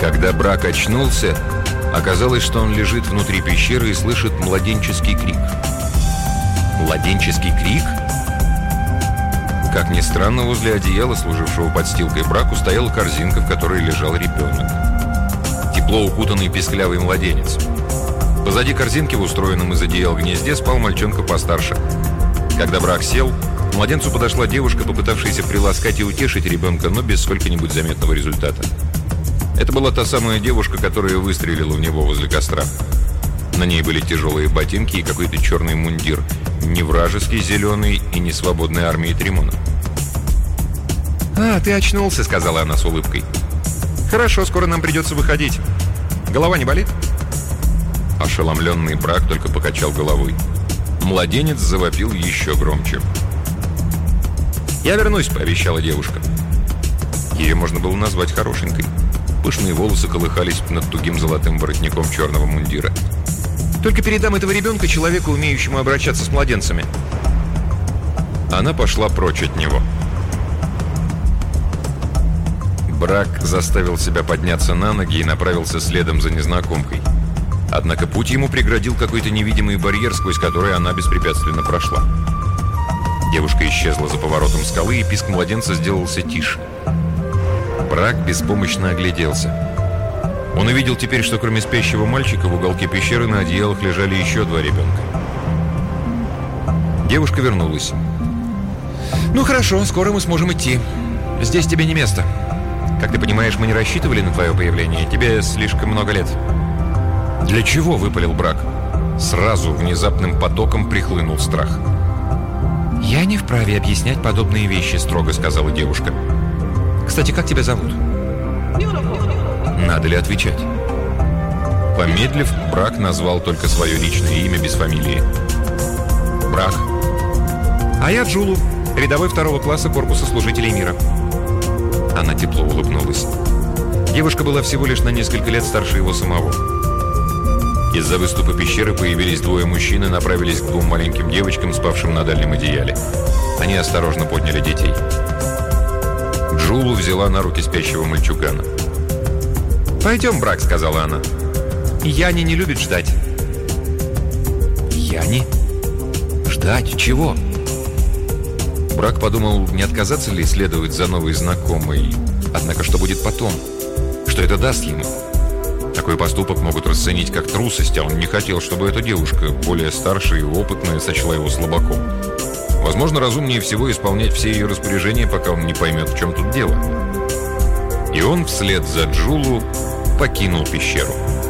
Когда Брак очнулся, оказалось, что он лежит внутри пещеры и слышит младенческий крик. Младенческий крик? Как ни странно, возле одеяла, служившего подстилкой Браку, стояла корзинка, в которой лежал ребенок. Тепло укутанный писклявый младенец. Позади корзинки в устроенном из одеял гнезде спал мальчонка постарше. Когда Брак сел, к младенцу подошла девушка, попытавшаяся приласкать и утешить ребенка, но без сколько-нибудь заметного результата. Это была та самая девушка, которая выстрелила в него возле костра. На ней были тяжелые ботинки и какой-то черный мундир. Не вражеский зеленый и не свободной армии Тримона. «А, ты очнулся», — сказала она с улыбкой. «Хорошо, скоро нам придется выходить. Голова не болит?» Ошеломленный Брак только покачал головой. Младенец завопил еще громче. «Я вернусь», — пообещала девушка. Ее можно было назвать хорошенькой. Пышные волосы колыхались над тугим золотым воротником черного мундира. «Только передам этого ребенка человеку, умеющему обращаться с младенцами». Она пошла прочь от него. Брак заставил себя подняться на ноги и направился следом за незнакомкой. Однако путь ему преградил какой-то невидимый барьер, сквозь который она беспрепятственно прошла. Девушка исчезла за поворотом скалы, и писк младенца сделался тише. Брак беспомощно огляделся. Он увидел теперь, что кроме спящего мальчика в уголке пещеры на одеялах лежали еще 2 ребенка. Девушка вернулась. «Ну хорошо, скоро мы сможем идти. Здесь тебе не место. Как ты понимаешь, мы не рассчитывали на твое появление. Тебе слишком много лет». «Для чего?» — выпалил Брак. Сразу внезапным потоком прихлынул страх. «Я не вправе объяснять подобные вещи», — строго сказала девушка. «Кстати, как тебя зовут?» Надо ли отвечать? Помедлив, Брак назвал только свое личное имя без фамилии. «Брак». «А я Джулу, рядовой 2-го класса корпуса служителей мира». Она тепло улыбнулась. Девушка была всего лишь на несколько лет старше его самого. Из-за выступа пещеры появились 2 мужчин и направились к 2 маленьким девочкам, спавшим на дальнем одеяле. Они осторожно подняли детей. Джулу взяла на руки спящего мальчугана. «Пойдем, Брак», — сказала она. «Яни не любит ждать». «Яни? Ждать чего?» Брак подумал, не отказаться ли следовать за новой знакомой. Однако что будет потом? Что это даст ему? Такой поступок могут расценить как трусость, а он не хотел, чтобы эта девушка, более старшая и опытная, сочла его слабаком. Возможно, разумнее всего исполнять все ее распоряжения, пока он не поймет, в чем тут дело. И он вслед за Джулу покинул пещеру.